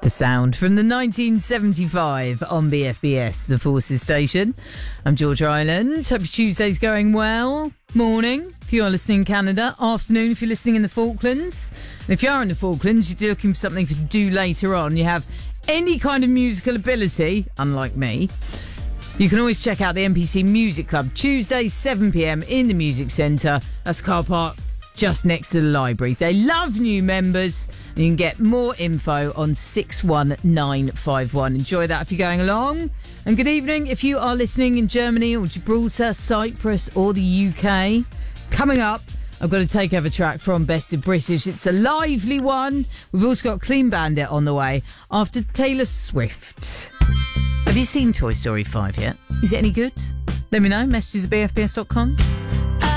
The sound from the 1975 on BFBS, the Forces station. I'm George Island. Hope your Tuesday's going well. Morning, if you are listening in Canada. Afternoon, if you're listening in the Falklands. And if you are in the Falklands, you're looking for something to do later on. You have any kind of musical ability, unlike me. You can always check out the NPC Music Club, Tuesday, 7pm in the Music Centre. That's a car park just next to the library. They love new members. And you can get more info on 61951. Enjoy that if you're going along. And good evening if you are listening in Germany or Gibraltar, Cyprus or the UK. Coming up, I've got a takeover track from Best of British. It's a lively one. We've also got Clean Bandit on the way after Taylor Swift. Have you seen Toy Story 5 yet? Is it any good? Let me know. Messages at bfbs.com.